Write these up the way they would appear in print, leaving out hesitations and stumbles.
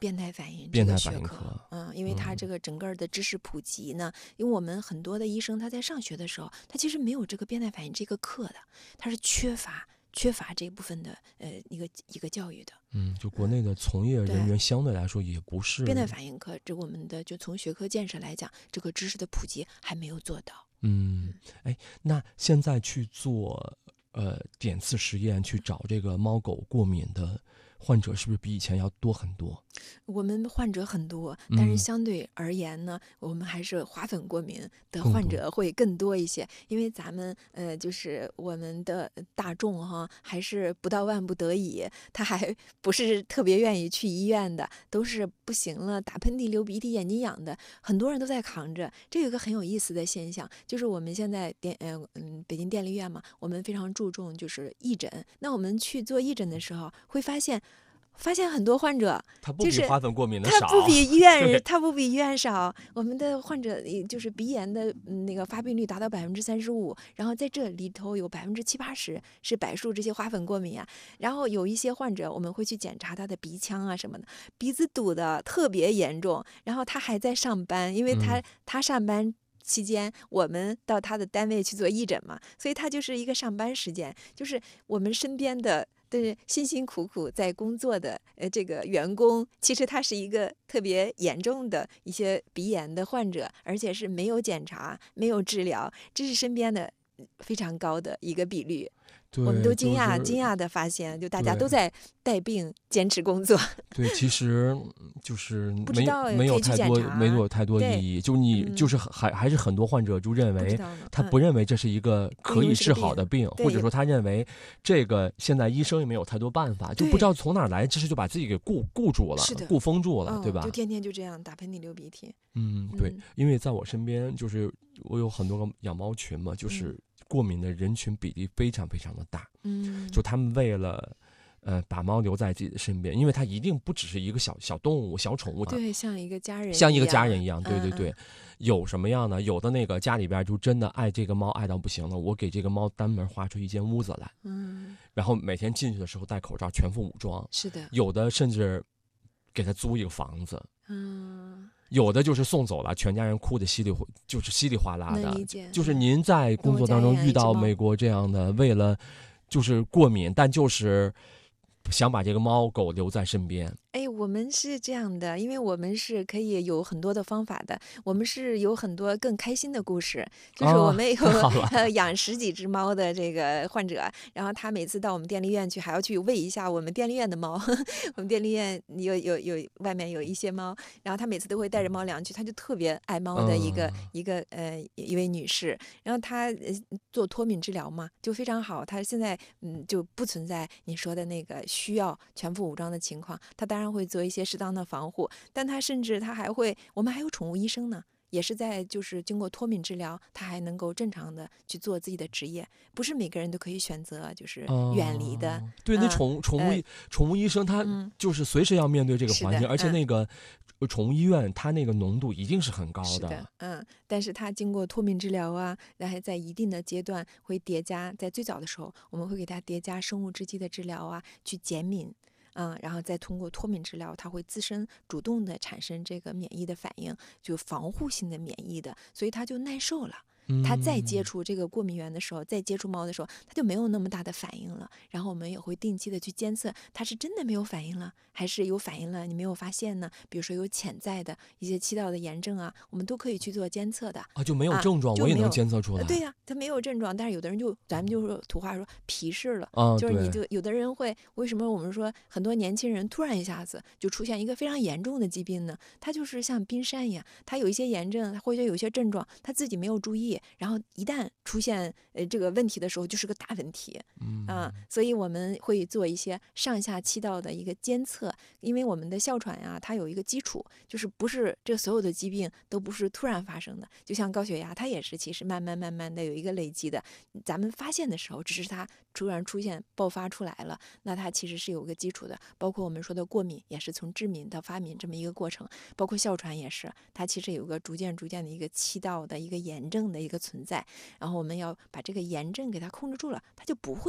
变态反应这变态个学科。 反应科， 因为它这个整个的知识普及呢，因为我们很多的医生他在上学的时候，他其实没有这个变态反应这个课的，他是缺乏这部分的一个教育的。 就国内的从业人对员相对来说也不是变态反应课，这我们的就从学科建设来讲，这个知识的普及还没有做到。 那现在去做点刺实验，去找这个猫狗过敏的患者，是不是比以前要多很多？ 我们患者很多，但是相对而言呢，我们还是花粉过敏的患者会更多一些，因为咱们就是我们的大众哈，还是不到万不得已，他还不是特别愿意去医院的，都是不行了，打喷嚏、流鼻涕、眼睛痒的，很多人都在扛着。这有一个很有意思的现象，就是我们现在北京电力院嘛，我们非常注重就是义诊。那我们去做义诊的时候，会发现很多患者他不比花粉过敏的少， 他不比医院少。我们的患者就是鼻炎的那个发病率达到35%，然后在这里头有70%-80%是柏树这些花粉过敏啊。然后有一些患者我们会去检查他的鼻腔啊什么的，鼻子堵的特别严重，然后他还在上班，因为他上班期间我们到他的单位去做义诊嘛，所以他就是一个上班时间，就是我们身边的辛辛苦苦在工作的这个员工，其实他是一个特别严重的一些鼻炎的患者，而且是没有检查没有治疗，这是身边的非常高的一个比率。我们都惊讶的发现，就大家都在带病坚持工作。 对，其实就是没有太多意义。就你就是还是很多患者就认为他不认为这是一个可以治好的病，或者说他认为这个现在医生也没有太多办法，就不知道从哪儿来，这是就把自己给固住了，固封住了，对吧？ 就天天就这样打喷嚏流鼻涕。 对，因为在我身边就是我有很多个养猫群嘛，就是过敏的人群比例非常非常的大。就他们为了把猫留在自己的身边，因为它一定不只是一个小动物、小宠物， 对，像一个家人一样。对，有什么样呢？有的那个家里边就真的爱这个猫爱到不行了，我给这个猫单门划出一间屋子来，然后每天进去的时候戴口罩，全副武装。 是的， 有的甚至给他租一个房子，有的就是送走了，全家人哭得稀里哗啦的。就是您在工作当中遇到美国这样的，为了就是过敏，但就是想把这个猫狗留在身边。 我们是这样的，因为我们是可以有很多的方法的，我们是有很多更开心的故事，就是我们有养10几只猫的这个患者，然后他每次到我们电力院去，还要去喂一下我们电力院的猫。我们电力院有外面有一些猫，然后他每次都会带着猫粮去，他就特别爱猫的一位女士，然后她做脱敏治疗嘛，就非常好，她现在就不存在你说的那个需要全副武装的情况，她当然会做一些适当的防护，但他甚至还会，我们还有宠物医生呢，也是在就是经过脱敏治疗，他还能够正常的去做自己的职业，不是每个人都可以选择就是远离的。 对，那宠物医生他就是随时要面对这个环境，而且那个宠物医院它那个浓度一定是很高的。 是的，但是它经过脱敏治疗啊，然后在一定的阶段会叠加，在最早的时候我们会给它叠加生物制剂的治疗啊，去减敏。然后再通过脱敏治疗，它会自身主动的产生这个免疫的反应，就防护性的免疫的，所以它就耐受了。它再接触这个过敏源的时候，再接触猫的时候，它就没有那么大的反应了。然后我们也会定期的去监测，它是真的没有反应了，还是有反应了，你没有发现呢？比如说有潜在的一些气道的炎症啊，我们都可以去做监测的。 就没有症状，我也能监测出来。 对呀，它没有症状，但是有的人咱们就是土话说皮实了，就是你就有的人会，为什么我们说很多年轻人突然一下子就出现一个非常严重的疾病呢？他就是像冰山一样，他有一些炎症或者有一些症状，他自己没有注意。然后一旦出现这个问题的时候，就是个大问题。所以我们会做一些上下气道的一个监测，因为我们的哮喘呀，它有一个基础，就是不是这所有的疾病都不是突然发生的，就像高血压，它也是其实慢慢的有一个累积的。咱们发现的时候，只是它突然出现爆发出来了，那它其实是有个基础的。包括我们说的过敏，也是从致敏到发敏这么一个过程，包括哮喘也是，它其实有个逐渐的一个气道的一个炎症的一个存在，然后我们要把这个炎症给它控制住了，它就不会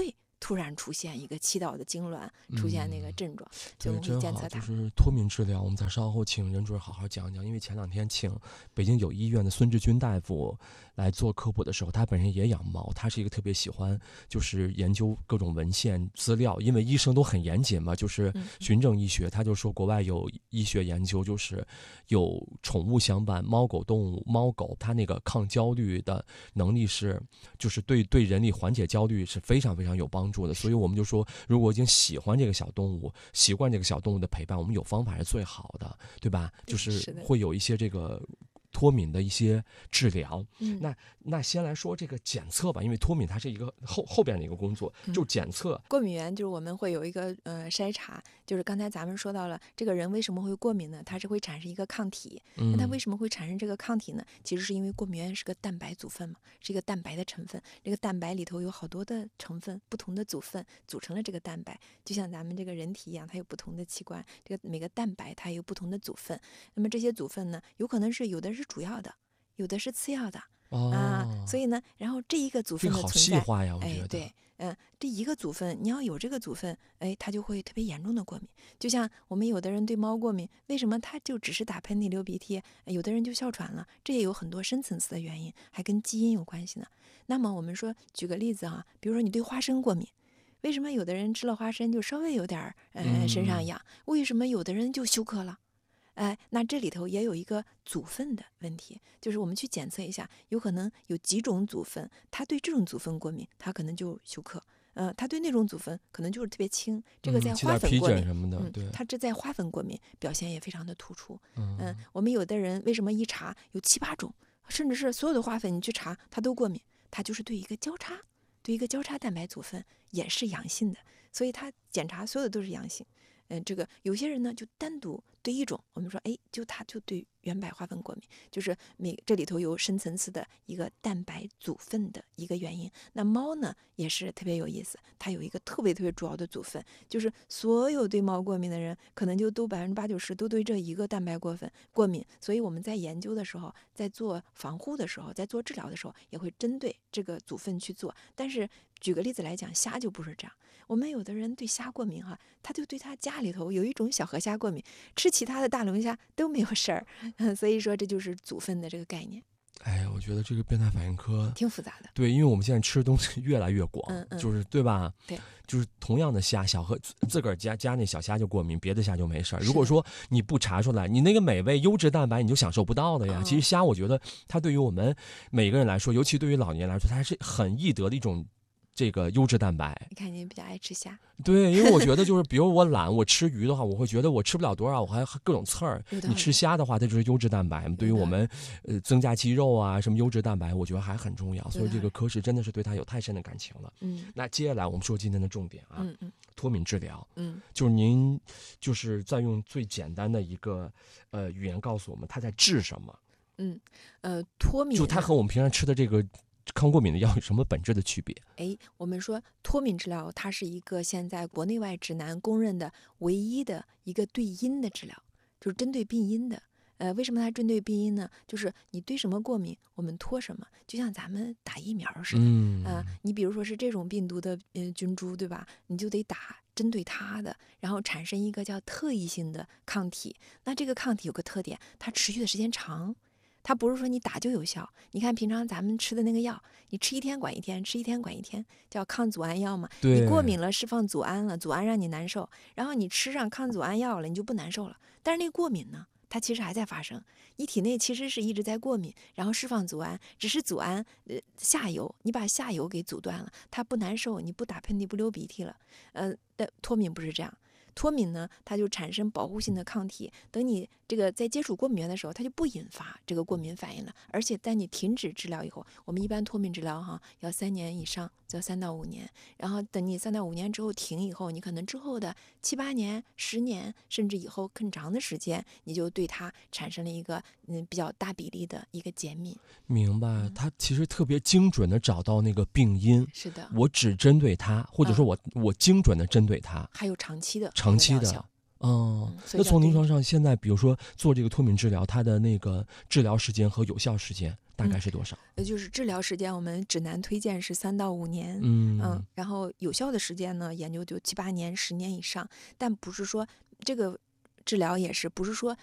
突然出现一个气道的痉挛，出现那个症状，所以我们会监测它。 就是脱敏治疗，我们再稍后请任主任好好讲讲。因为前2天请北京友谊医院的孙志军大夫来做科普的时候，他本身也养猫，他是一个特别喜欢就是研究各种文献资料，因为医生都很严谨嘛，就是循证医学。他就说国外有医学研究，就是有宠物相伴，猫狗动物，猫狗它那个抗焦虑的能力是，就是对人力缓解焦虑是非常非常有帮助的。所以我们就说，如果已经喜欢这个小动物，习惯这个小动物的陪伴，我们有方法是最好的，对吧？就是会有一些这个脱敏的一些治疗。那先来说这个检测吧，因为脱敏它是一个后边的一个工作，就检测。 过敏源就是我们会有一个筛查，就是刚才咱们说到了这个人为什么会过敏呢？它是会产生一个抗体。那它为什么会产生这个抗体呢？其实是因为过敏源是个蛋白组分嘛，是一个蛋白的成分。这个蛋白里头有好多的成分，不同的组分组成了这个蛋白，就像咱们这个人体一样，它有不同的器官，这个每个蛋白它有不同的组分。那么这些组分呢，有可能是有的是主要的，有的是次要的。所以呢，然后这一个组分的存在， 好细化呀，我觉得。 对，这一个组分，你要有这个组分，它就会特别严重的过敏。就像我们有的人对猫过敏，为什么他就只是打喷嚏、流鼻涕，有的人就哮喘了？这也有很多深层次的原因，还跟基因有关系呢。那么我们说，举个例子啊，比如说你对花生过敏，为什么有的人吃了花生就稍微有点身上痒？为什么有的人就休克了？那这里头也有一个组分的问题，就是我们去检测一下，有可能有几种组分，他对这种组分过敏，他可能就休克。他对那种组分可能就是特别轻，这个在花粉过敏什么的，对， 他这在花粉过敏表现也非常的突出。我们有的人为什么一查有7、8种，甚至是所有的花粉你去查他都过敏，他就是对一个交叉蛋白组分也是阳性的，所以他检查所有的都是阳性。这个有些人呢就单独对一种，我们说他就对原白花粉过敏，就是这里头有深层次的一个蛋白组分的一个原因。那猫呢也是特别有意思，它有一个特别特别主要的组分，就是所有对猫过敏的人可能就都80%、90%都对这一个蛋白过敏。所以我们在研究的时候，在做防护的时候，在做治疗的时候，也会针对这个组分去做。但是举个例子来讲，虾就不是这样。我们有的人对虾过敏他就对他家里头有一种小河虾过敏，吃其他的大龙虾都没有事儿。所以说这就是组分的这个概念。 我觉得这个变态反应科挺复杂的。 对，因为我们现在吃的东西越来越广，就是对吧？ 对， 就是同样的虾，小河自个儿家那小虾就过敏，别的虾就没事儿。如果说你不查出来，你那个美味优质蛋白你就享受不到的呀。其实虾，我觉得它对于我们每个人来说，尤其对于老年人来说，它还是很易得的一种这个优质蛋白。 你看你比较爱吃虾。 对，因为我觉得就是比如我懒，我吃鱼的话，我会觉得我吃不了多少，我还各种刺儿。你吃虾的话，它就是优质蛋白，对于我们增加肌肉啊什么优质蛋白，我觉得还很重要。所以这个科室真的是对它有太深的感情了。那接下来我们说今天的重点啊，脱敏治疗。就是您就是在用最简单的一个语言告诉我们它在治什么。 脱敏就它和我们平常吃的这个抗过敏的药有什么本质的区别？ 我们说脱敏治疗，它是一个现在国内外指南公认的唯一的一个对因的治疗，就是针对病因的。为什么它针对病因呢？就是你对什么过敏，我们脱什么，就像咱们打疫苗似的。你比如说是这种病毒的菌株，对吧？你就得打针对它的，然后产生一个叫特异性的抗体。那这个抗体有个特点，它持续的时间长。它不是说你打就有效，你看平常咱们吃的那个药，你吃1天管1天，吃1天管1天，叫抗组胺药嘛。你过敏了，释放组胺了，组胺让你难受，然后你吃上抗组胺药了，你就不难受了。但是那个过敏呢，它其实还在发生，你体内其实是一直在过敏，然后释放组胺，只是组胺下游，你把下游给阻断了，它不难受，你不打喷嚏不流鼻涕了。但脱敏不是这样。脱敏呢，它就产生保护性的抗体，等你这个在接触过敏源的时候，它就不引发这个过敏反应了。而且在你停止治疗以后，我们一般脱敏治疗要3年以上，要3到5年。然后等你3到5年之后停以后，你可能之后的7、8年、10年，甚至以后更长的时间，你就对它产生了一个比较大比例的一个减敏。 明白，它其实特别精准的找到那个病因。 是的， 我只针对它，或者说我精准的针对它。 还有长期的。 那从临床上现在，比如说做这个脱敏治疗，它的那个治疗时间和有效时间大概是多少？ 就是治疗时间，我们指南推荐是3到5年，然后有效的时间呢，研究就7、8年、10年以上，但不是说这个治疗也是不是说